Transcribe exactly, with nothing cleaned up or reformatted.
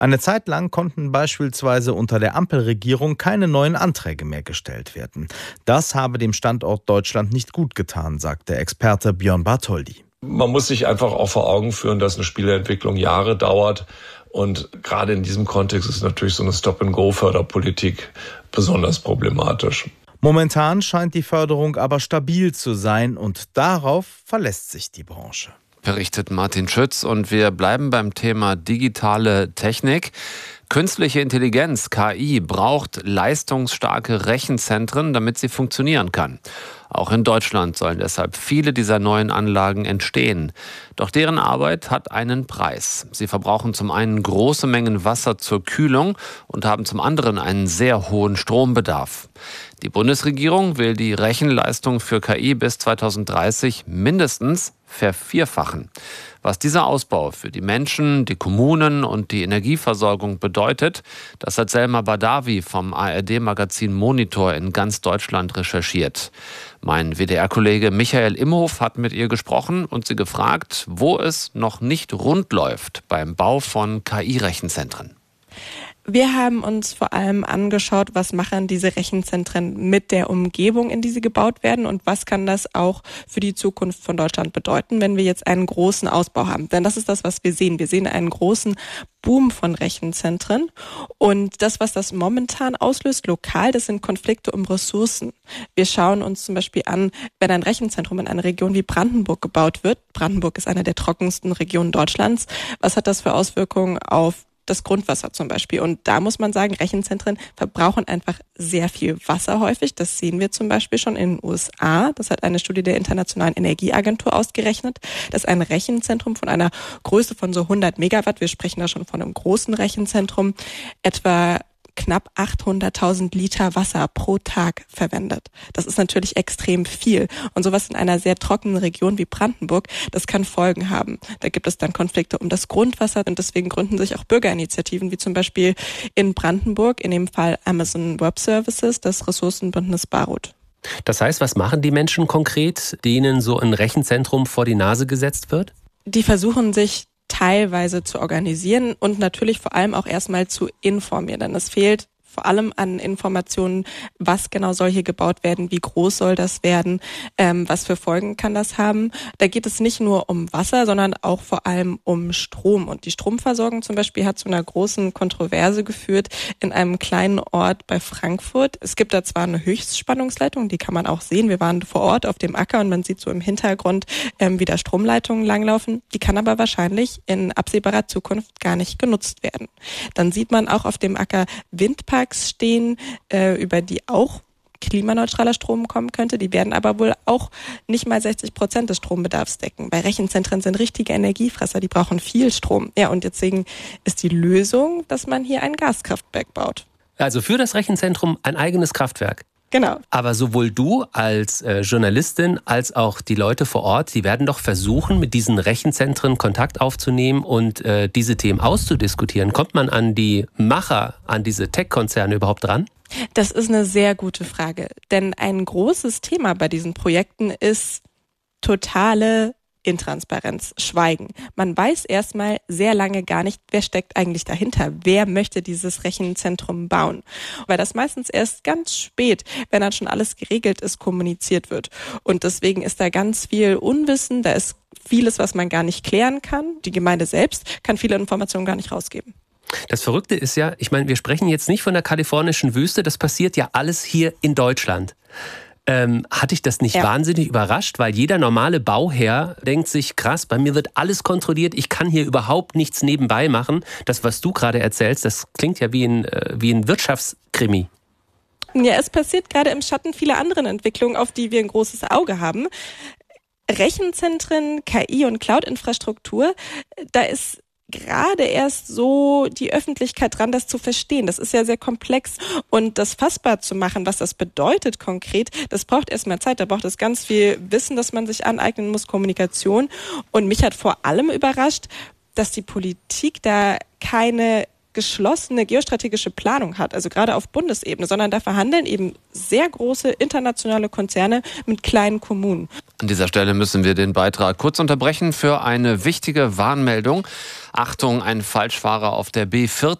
Eine Zeit lang konnten beispielsweise unter der Ampelregierung keine neuen Anträge mehr gestellt werden. Das habe dem Standort Deutschland nicht gut getan, sagt der Experte Björn Bartholdy. Man muss sich einfach auch vor Augen führen, dass eine Spieleentwicklung Jahre dauert. Und gerade in diesem Kontext ist natürlich so eine Stop-and-Go-Förderpolitik besonders problematisch. Momentan scheint die Förderung aber stabil zu sein und darauf verlässt sich die Branche. Berichtet Martin Schütz, und wir bleiben beim Thema digitale Technik. Künstliche Intelligenz, K I, braucht leistungsstarke Rechenzentren, damit sie funktionieren kann. Auch in Deutschland sollen deshalb viele dieser neuen Anlagen entstehen. Doch deren Arbeit hat einen Preis. Sie verbrauchen zum einen große Mengen Wasser zur Kühlung und haben zum anderen einen sehr hohen Strombedarf. Die Bundesregierung will die Rechenleistung für K I bis zweitausenddreißig mindestens vervierfachen. Was dieser Ausbau für die Menschen, die Kommunen und die Energieversorgung bedeutet, das hat Selma Badawi vom A R D-Magazin Monitor in ganz Deutschland recherchiert. Mein W D R-Kollege Michael Imhof hat mit ihr gesprochen und sie gefragt, wo es noch nicht rund läuft beim Bau von K I-Rechenzentren. Wir haben uns vor allem angeschaut, was machen diese Rechenzentren mit der Umgebung, in die sie gebaut werden, und was kann das auch für die Zukunft von Deutschland bedeuten, wenn wir jetzt einen großen Ausbau haben. Denn das ist das, was wir sehen. Wir sehen einen großen Boom von Rechenzentren, und das, was das momentan auslöst, lokal, das sind Konflikte um Ressourcen. Wir schauen uns zum Beispiel an, wenn ein Rechenzentrum in einer Region wie Brandenburg gebaut wird. Brandenburg ist eine der trockensten Regionen Deutschlands. Was hat das für Auswirkungen auf das Grundwasser zum Beispiel? Und da muss man sagen, Rechenzentren verbrauchen einfach sehr viel Wasser häufig. Das sehen wir zum Beispiel schon in den U S A. Das hat eine Studie der Internationalen Energieagentur ausgerechnet, dass ein Rechenzentrum von einer Größe von so hundert Megawatt, wir sprechen da schon von einem großen Rechenzentrum, etwa knapp achthunderttausend Liter Wasser pro Tag verwendet. Das ist natürlich extrem viel. Und sowas in einer sehr trockenen Region wie Brandenburg, das kann Folgen haben. Da gibt es dann Konflikte um das Grundwasser, und deswegen gründen sich auch Bürgerinitiativen, wie zum Beispiel in Brandenburg, in dem Fall Amazon Web Services, das Ressourcenbündnis Barut. Das heißt, was machen die Menschen konkret, denen so ein Rechenzentrum vor die Nase gesetzt wird? Die versuchen sich teilweise zu organisieren und natürlich vor allem auch erstmal zu informieren. Denn es fehlt vor allem an Informationen, was genau soll hier gebaut werden, wie groß soll das werden, ähm, was für Folgen kann das haben. Da geht es nicht nur um Wasser, sondern auch vor allem um Strom. Und die Stromversorgung zum Beispiel hat zu einer großen Kontroverse geführt in einem kleinen Ort bei Frankfurt. Es gibt da zwar eine Höchstspannungsleitung, die kann man auch sehen. Wir waren vor Ort auf dem Acker und man sieht so im Hintergrund, ähm, wie da Stromleitungen langlaufen. Die kann aber wahrscheinlich in absehbarer Zukunft gar nicht genutzt werden. Dann sieht man auch auf dem Acker Windparks stehen, äh, über die auch klimaneutraler Strom kommen könnte. Die werden aber wohl auch nicht mal sechzig Prozent des Strombedarfs decken. Weil Rechenzentren sind richtige Energiefresser, die brauchen viel Strom. Ja, und deswegen ist die Lösung, dass man hier ein Gaskraftwerk baut. Also für das Rechenzentrum ein eigenes Kraftwerk? Genau. Aber sowohl du als äh, Journalistin als auch die Leute vor Ort, die werden doch versuchen, mit diesen Rechenzentren Kontakt aufzunehmen und äh, diese Themen auszudiskutieren. Kommt man an die Macher, an diese Tech-Konzerne überhaupt ran? Das ist eine sehr gute Frage. Denn ein großes Thema bei diesen Projekten ist totale Intransparenz, Schweigen. Man weiß erstmal sehr lange gar nicht, wer steckt eigentlich dahinter, wer möchte dieses Rechenzentrum bauen. Weil das meistens erst ganz spät, wenn dann schon alles geregelt ist, kommuniziert wird. Und deswegen ist da ganz viel Unwissen, da ist vieles, was man gar nicht klären kann. Die Gemeinde selbst kann viele Informationen gar nicht rausgeben. Das Verrückte ist ja, ich meine, wir sprechen jetzt nicht von der kalifornischen Wüste, das passiert ja alles hier in Deutschland. Ähm, hat dich das nicht ja. wahnsinnig überrascht? Weil jeder normale Bauherr denkt sich, krass, bei mir wird alles kontrolliert, ich kann hier überhaupt nichts nebenbei machen. Das, was du gerade erzählst, das klingt ja wie ein, äh, wie ein Wirtschaftskrimi. Ja, es passiert gerade im Schatten vieler anderen Entwicklungen, auf die wir ein großes Auge haben. Rechenzentren, K I und Cloud-Infrastruktur, da ist gerade erst so die Öffentlichkeit dran, das zu verstehen. Das ist ja sehr komplex, und das fassbar zu machen, was das bedeutet konkret, das braucht erstmal Zeit, da braucht es ganz viel Wissen, das man sich aneignen muss, Kommunikation. Und mich hat vor allem überrascht, dass die Politik da keine geschlossene geostrategische Planung hat, also gerade auf Bundesebene, sondern da verhandeln eben sehr große internationale Konzerne mit kleinen Kommunen. An dieser Stelle müssen wir den Beitrag kurz unterbrechen für eine wichtige Warnmeldung. Achtung, ein Falschfahrer auf der B vierzig